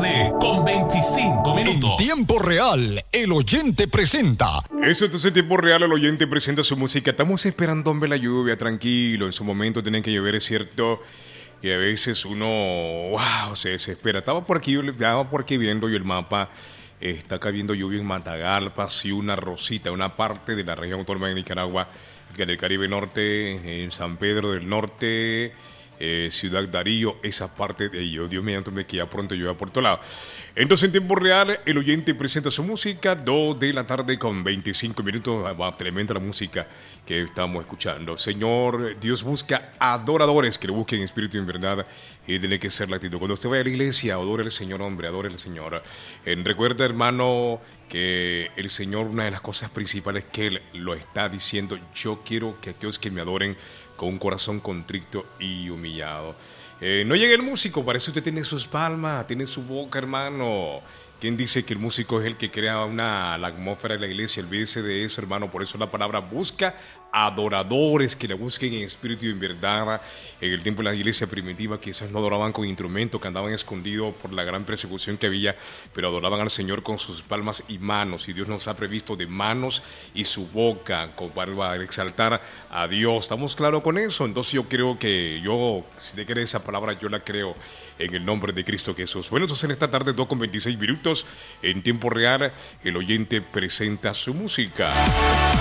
tarde con 25 minutos. En tiempo real, el oyente presenta. Eso es en tiempo real, el oyente presenta su música. Estamos esperando la lluvia, tranquilo. En su momento tienen que llover, es cierto. Y a veces uno, se desespera. Estaba por aquí viendo yo el mapa. Está cayendo lluvia en Matagalpa, Ciuna, Rosita, una parte de la región autónoma de Nicaragua, en el Caribe Norte, en San Pedro del Norte, Ciudad Darío, esa parte de ello. Dios mío, que ya pronto llueva por todo lado. Entonces, en tiempo real, el oyente presenta su música, 2 de la tarde con 25 minutos. Tremenda la música que estamos escuchando. Señor, Dios busca adoradores que lo busquen en espíritu y en verdad. Y tiene que ser la actitud. Cuando usted vaya a la iglesia, adore al Señor, hombre, adore al Señor. Recuerda, hermano, que el Señor, una de las cosas principales que Él lo está diciendo, yo quiero que aquellos que me adoren con un corazón contrito y humillado. No llega el músico, para eso usted tiene sus palmas, tiene su boca, hermano. ¿Quién dice que el músico es el que crea la atmósfera de la iglesia? Olvídese de eso, hermano. Por eso la palabra busca adoradores que la busquen en espíritu y en verdad. En el tiempo de la iglesia primitiva quizás no adoraban con instrumentos, que andaban escondidos por la gran persecución que había, pero adoraban al Señor con sus palmas y manos. Y Dios nos ha previsto de manos y su boca para exaltar a Dios. ¿Estamos claros con eso? Entonces yo creo que si te crees esa palabra, yo la creo en el nombre de Cristo Jesús. Bueno, entonces en esta tarde 2:26 minutos, en tiempo real, el oyente presenta su música.